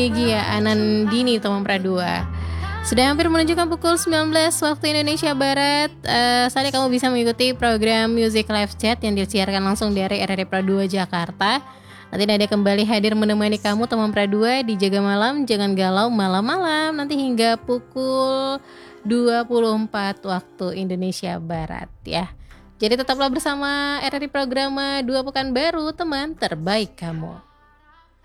Gia Anandini teman Pradua. Sudah hampir menunjukkan pukul 19 waktu Indonesia Barat. Saatnya kamu bisa mengikuti program Music Live Chat yang disiarkan langsung dari RRI Pradua Jakarta. Nanti Nadia kembali hadir menemani kamu teman Pradua di Jaga Malam, Jangan Galau malam-malam nanti hingga pukul 24 waktu Indonesia Barat ya. Jadi tetaplah bersama RRI Programa 2 Pekan Baru, teman terbaik kamu.